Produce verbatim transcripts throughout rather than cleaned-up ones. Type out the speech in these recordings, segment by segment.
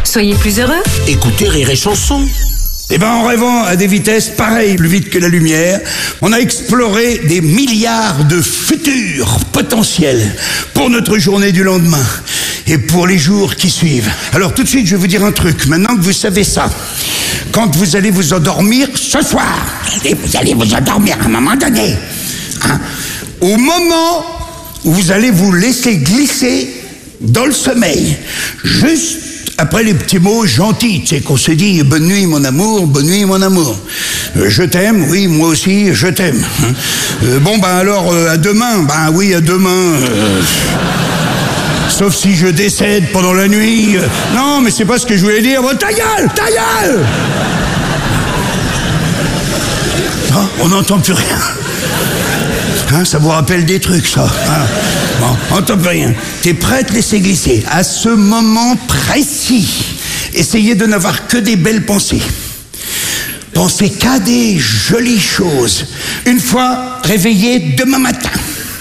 Soyez plus heureux. Écoutez Rire et Chanson. Eh ben, en rêvant à des vitesses pareilles, plus vite que la lumière, on a exploré des milliards de futurs potentiels pour notre journée du lendemain et pour les jours qui suivent. Alors tout de suite, je vais vous dire un truc. Maintenant que vous savez ça, quand vous allez vous endormir ce soir, et vous allez vous endormir à un moment donné, hein, au moment où vous allez vous laisser glisser dans le sommeil, juste après les petits mots gentils, tu sais, qu'on se dit « Bonne nuit mon amour, bonne nuit mon amour euh, ». Je t'aime, oui, moi aussi, je t'aime. Hein. Euh, bon, ben alors, euh, à demain, ben oui, à demain. Euh, sauf si je décède pendant la nuit. Euh, non, mais c'est pas ce que je voulais dire. Bon, ta gueule, ta gueule. Oh, on n'entend plus rien. Hein, ça vous rappelle des trucs, ça. Hein. Bon, on n'entend plus rien. T'es prêt à te laisser glisser. À ce moment précis, essayez de n'avoir que des belles pensées. Pensez qu'à des jolies choses. Une fois réveillé demain matin.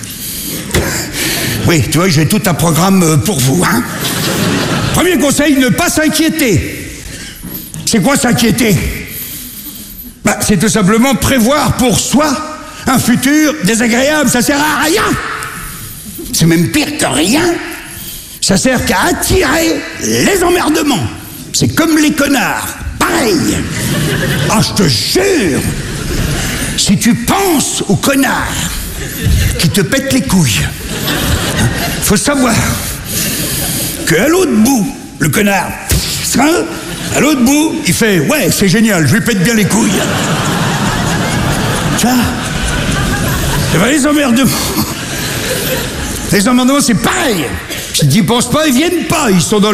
Oui, tu vois, j'ai tout un programme pour vous. Hein. Premier conseil, ne pas s'inquiéter. C'est quoi s'inquiéter? Bah, c'est tout simplement prévoir pour soi un futur désagréable. Ça sert à rien. C'est même pire que rien. Ça sert qu'à attirer les emmerdements. C'est comme les connards. Pareil. Ah, je te jure. Si tu penses aux connards qui te pètent les couilles, faut savoir qu'à l'autre bout, le connard, hein, à l'autre bout, il fait « Ouais, c'est génial, je lui pète bien les couilles. » Tu vois? Et ben les emmerdements, les emmerdements, c'est pareil. S'ils n'y pensent pas, ils viennent pas. Ils sont dans